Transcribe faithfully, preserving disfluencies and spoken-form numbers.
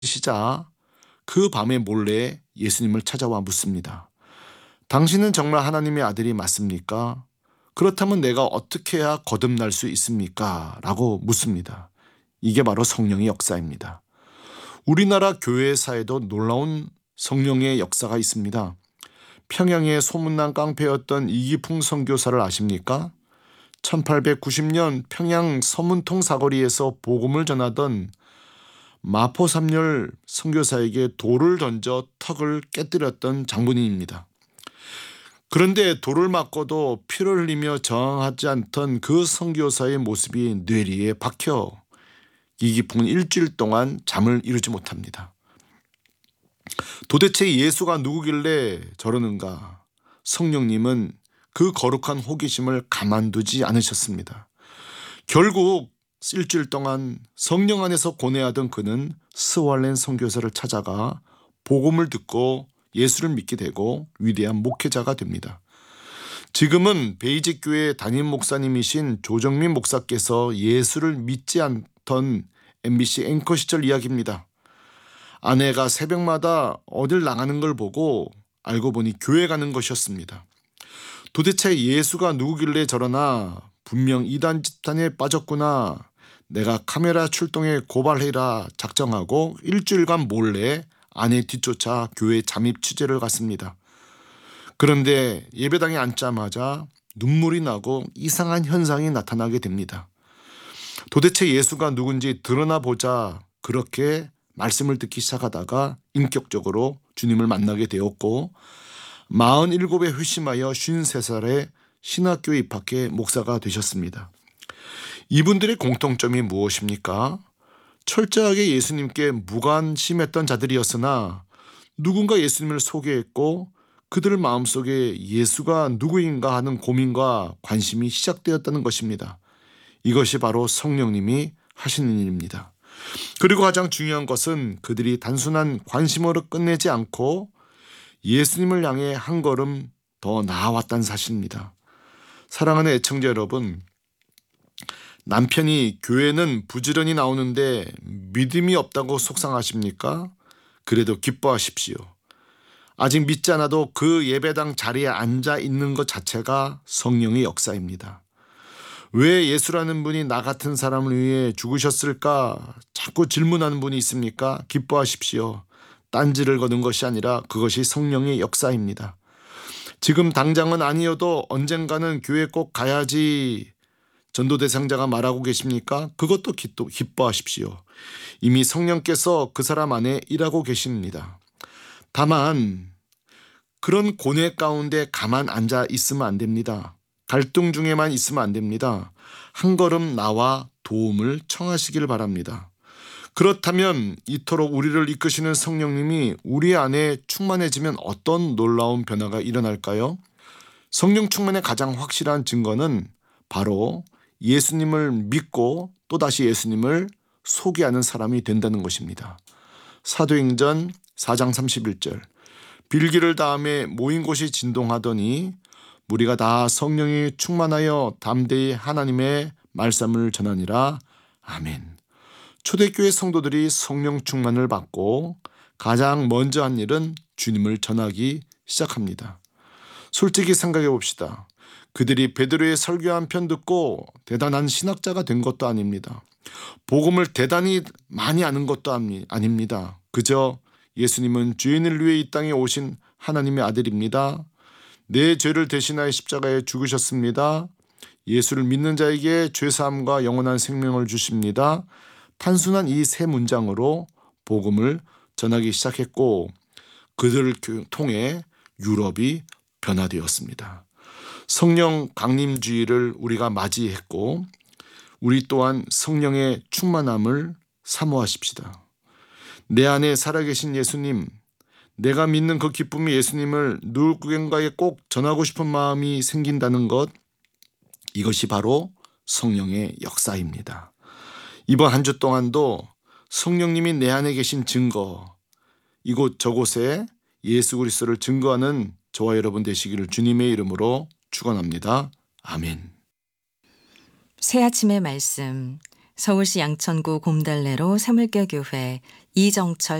시자 그 밤에 몰래 예수님을 찾아와 묻습니다. 당신은 정말 하나님의 아들이 맞습니까? 그렇다면 내가 어떻게 해야 거듭날 수 있습니까? 라고 묻습니다. 이게 바로 성령의 역사입니다. 우리나라 교회사에도 놀라운 성령의 역사가 있습니다. 평양에 소문난 깡패였던 이기풍 선교사를 아십니까? 천팔백구십 년 평양 서문통 사거리에서 복음을 전하던 마포삼열 선교사에게 돌을 던져 턱을 깨뜨렸던 장본인입니다. 그런데 돌을 맞고도 피를 흘리며 저항하지 않던 그 선교사의 모습이 뇌리에 박혀 이기풍은 일주일 동안 잠을 이루지 못합니다. 도대체 예수가 누구길래 저러는가? 성령님은 그 거룩한 호기심을 가만두지 않으셨습니다. 결국 일주일 동안 성령 안에서 고뇌하던 그는 스왈렌 선교사를 찾아가 복음을 듣고 예수를 믿게 되고 위대한 목회자가 됩니다. 지금은 베이직 교회 담임 목사님이신 조정민 목사께서 예수를 믿지 않던 엠비씨 앵커 시절 이야기입니다. 아내가 새벽마다 어딜 나가는 걸 보고 알고 보니 교회 가는 것이었습니다. 도대체 예수가 누구길래 저러나, 분명 이단 집단에 빠졌구나, 내가 카메라 출동해 고발해라 작정하고 일주일간 몰래 아내 뒤쫓아 교회 잠입 취재를 갔습니다. 그런데 예배당에 앉자마자 눈물이 나고 이상한 현상이 나타나게 됩니다. 도대체 예수가 누군지 드러나 보자, 그렇게 말씀을 듣기 시작하다가 인격적으로 주님을 만나게 되었고, 마흔일곱에 회심하여 쉰세 살에 신학교에 입학해 목사가 되셨습니다. 이분들의 공통점이 무엇입니까? 철저하게 예수님께 무관심했던 자들이었으나 누군가 예수님을 소개했고 그들 마음속에 예수가 누구인가 하는 고민과 관심이 시작되었다는 것입니다. 이것이 바로 성령님이 하시는 일입니다. 그리고 가장 중요한 것은 그들이 단순한 관심으로 끝내지 않고 예수님을 향해 한 걸음 더 나아왔다는 사실입니다. 사랑하는 애청자 여러분, 남편이 교회는 부지런히 나오는데 믿음이 없다고 속상하십니까? 그래도 기뻐하십시오. 아직 믿지 않아도 그 예배당 자리에 앉아 있는 것 자체가 성령의 역사입니다. 왜 예수라는 분이 나 같은 사람을 위해 죽으셨을까? 자꾸 질문하는 분이 있습니까? 기뻐하십시오. 딴지를 거는 것이 아니라 그것이 성령의 역사입니다. 지금 당장은 아니어도 언젠가는 교회 꼭 가야지 전도 대상자가 말하고 계십니까? 그것도 기뻐하십시오. 이미 성령께서 그 사람 안에 일하고 계십니다. 다만 그런 고뇌 가운데 가만 앉아 있으면 안 됩니다. 갈등 중에만 있으면 안 됩니다. 한 걸음 나와 도움을 청하시길 바랍니다. 그렇다면 이토록 우리를 이끄시는 성령님이 우리 안에 충만해지면 어떤 놀라운 변화가 일어날까요? 성령 충만의 가장 확실한 증거는 바로 예수님을 믿고 또다시 예수님을 소개하는 사람이 된다는 것입니다. 사도행전 사 장 삼십일 절, 빌기를 다음에 모인 곳이 진동하더니 무리가 다 성령이 충만하여 담대히 하나님의 말씀을 전하니라. 아멘. 초대교회 성도들이 성령 충만을 받고 가장 먼저 한 일은 주님을 전하기 시작합니다. 솔직히 생각해 봅시다. 그들이 베드로의 설교 한 편 듣고 대단한 신학자가 된 것도 아닙니다. 복음을 대단히 많이 아는 것도 아닙니다. 그저 예수님은 죄인을 위해 이 땅에 오신 하나님의 아들입니다. 내 죄를 대신하여 십자가에 죽으셨습니다. 예수를 믿는 자에게 죄사함과 영원한 생명을 주십니다. 단순한 이 세 문장으로 복음을 전하기 시작했고 그들을 통해 유럽이 변화되었습니다. 성령 강림주의를 우리가 맞이했고 우리 또한 성령의 충만함을 사모하십시다. 내 안에 살아계신 예수님, 내가 믿는 그 기쁨의 예수님을 누군가에 꼭 전하고 싶은 마음이 생긴다는 것, 이것이 바로 성령의 역사입니다. 이번 한 주 동안도 성령님이 내 안에 계신 증거, 이곳 저곳에 예수 그리스도를 증거하는 저와 여러분 되시기를 주님의 이름으로 축원합니다. 아멘. 새아침의 말씀, 서울시 양천구 곰달래로 사물교 교회 이정철